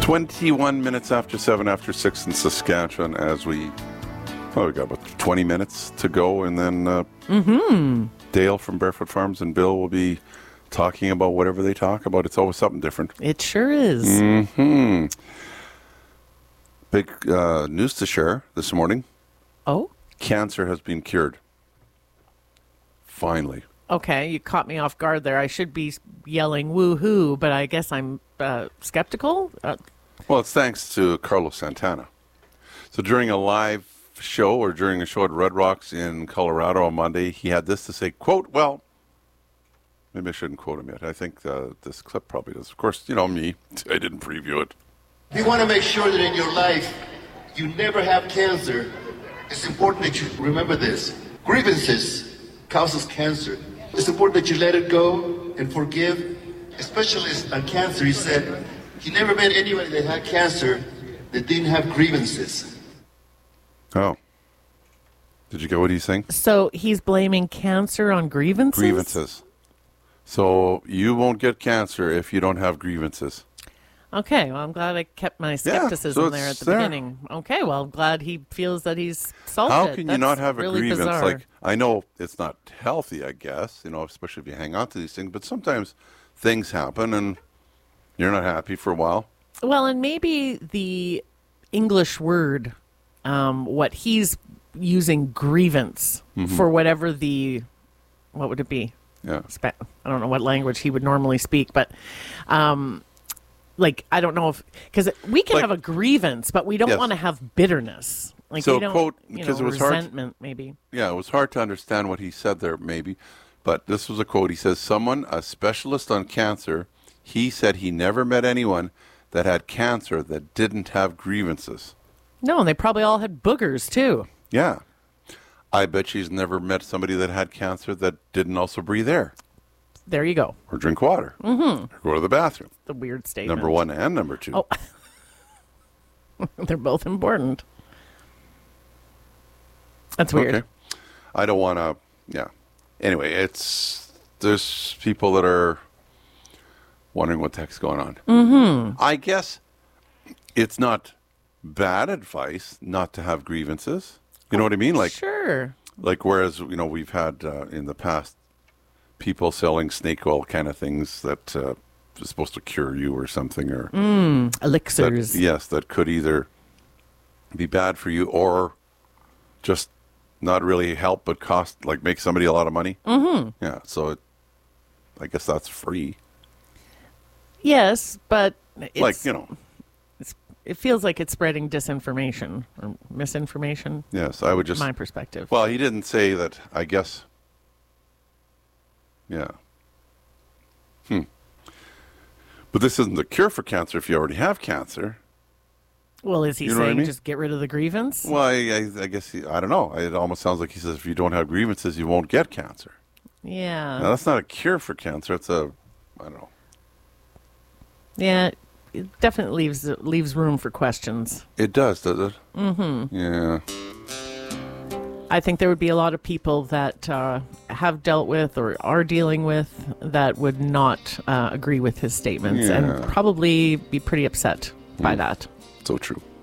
21 minutes after 7 after 6 in Saskatchewan as we got about 20 minutes to go, and then Dale from Barefoot Farms and Bill will be talking about whatever they talk about. It's always something different. It sure is. Big news to share this morning. Oh? Cancer has been cured. Finally. Okay, you caught me off guard there. I should be yelling woo-hoo, but I guess I'm skeptical. Well, it's thanks to Carlos Santana. So during a live show or during a show at Red Rocks in Colorado on Monday, he had this to say, quote, well, maybe I shouldn't quote him yet. I think this clip probably does. Of course, you know me. I didn't preview it. If you want to make sure that in your life you never have cancer, it's important that you remember this. Grievances causes cancer. It's important that you let it go and forgive. A specialist on cancer, he said, he never met anyone that had cancer that didn't have grievances. Oh. Did you get what he's saying? So he's blaming cancer on grievances? Grievances. So you won't get cancer if you don't have grievances. Okay, well, I'm glad I kept my skepticism so there at the there. beginning. Okay, well, I'm glad he feels that he's solved it. How can you That's not have a really grievance? bizarre. Like, I know it's not healthy, I guess, you know, especially if you hang on to these things, but sometimes things happen and you're not happy for a while. Well, and maybe the English word, what he's using grievance for whatever what would it be? Yeah. I don't know what language he would normally speak, but like, I don't know because we can have a grievance, but we don't want to have bitterness. Like, so, we don't, quote, because it was resentment, maybe. Yeah, it was hard to understand what he said there, maybe. But this was a quote. He says, a specialist on cancer, he said he never met anyone that had cancer that didn't have grievances. No, and they probably all had boogers, too. Yeah. I bet she's never met somebody that had cancer that didn't also breathe air. There you go. Or drink water. Or go to the bathroom. The weird statement. Number 1 and number 2. Oh. They're both important. That's weird. Okay. I don't want to, yeah. Anyway, there's people that are wondering what the heck's going on. I guess it's not bad advice not to have grievances. You know what I mean? Like, sure. Like, whereas, you know, we've had in the past people selling snake oil kind of things that is supposed to cure you or something, or elixirs. That could either be bad for you or just not really help but cost, like, make somebody a lot of money. Yeah, so I guess that's free. Yes, but it's, like, you know, it feels like it's spreading disinformation or misinformation. Yes, I would just... my perspective. Well, he didn't say that, I guess. Yeah. But this isn't the cure for cancer if you already have cancer. Well, is he saying just get rid of the grievance? Well, I guess, I don't know. It almost sounds like he says if you don't have grievances, you won't get cancer. Yeah. Now, that's not a cure for cancer. It's I don't know. Yeah, it definitely leaves room for questions. It does it? Yeah. I think there would be a lot of people that have dealt with or are dealing with that would not agree with his statements and probably be pretty upset by that. So true.